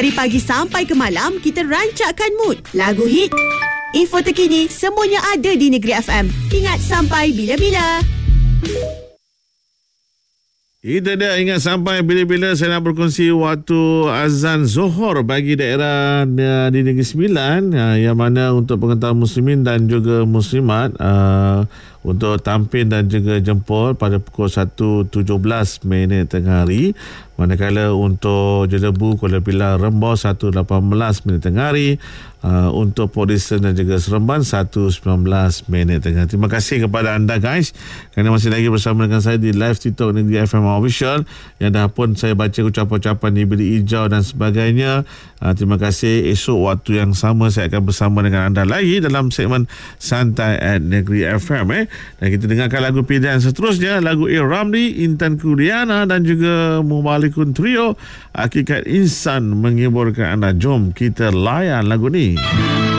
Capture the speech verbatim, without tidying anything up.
Dari pagi sampai ke malam, kita rancakkan mood. Lagu hit, info terkini, semuanya ada di Negeri F M. Ingat sampai bila-bila. Itu dia, ingat sampai bila-bila saya nak berkongsi waktu azan Zohor bagi daerah uh, di Negeri Sembilan, uh, yang mana untuk pengetahuan muslimin dan juga muslimat uh, untuk tampil dan juga jempol pada pukul satu tujuh belas minit tengah hari. Manakala untuk Jelebu, Kuala Pilar, Rembau satu lapan belas minit tengah hari. Uh, untuk Port Dickson dan juga Seremban satu sembilan belas minit tengah. Terima kasih kepada anda guys kerana masih lagi bersama dengan saya di live TikTok Negeri F M Official, yang dah pun saya baca ucapan-ucapan di bilik hijau dan sebagainya. Uh, terima kasih. Esok waktu yang sama saya akan bersama dengan anda lagi dalam segmen Santai at Negeri F M eh. Dan kita dengarkan lagu pilihan seterusnya, lagu A. Ramli, Intan Kuriana dan juga Mubalikun Trio, Hakikat Insan menghiburkan anda. Jom kita layan lagu ni.